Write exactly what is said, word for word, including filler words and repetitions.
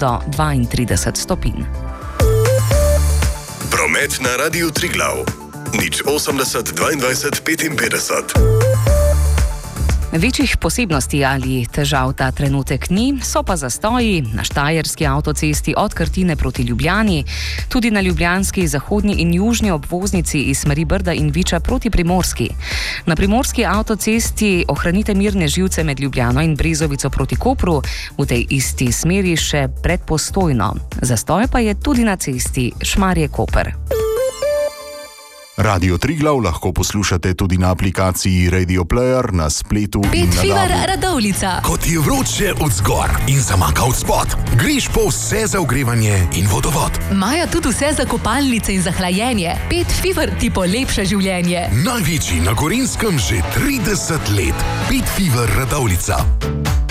do dvaintrideset stopinj. Promet na Radiu Triglav. Nič osemdeset dvaindvajset petinpetdeset. Večjih posebnosti ali težav ta trenutek ni, so pa zastoji na štajerski avtocesti od Krtine proti Ljubljani, tudi na ljubljanski zahodni in južni obvoznici iz smeri Brda in Viča proti Primorski. Na primorski avtocesti ohranite mirne živce med Ljubljano in Brezovico proti Kopru, v tej isti smeri še pred Postojno. Zastoj pa je tudi na cesti Šmarje-Koper. Radio Triglav lahko poslušate tudi na aplikaciji Radio Player, na spletu in na Petfiber dabu. Radovljica. Kot je vroče od zgor in zamaka od spod, greš po vse za ogrevanje in vodovod. Maja tudi vse za kopalnice in za hlajenje. Petfiber ti polepša življenje. Največji na Gorenjskem že trideset let. Petfiber Radovljica.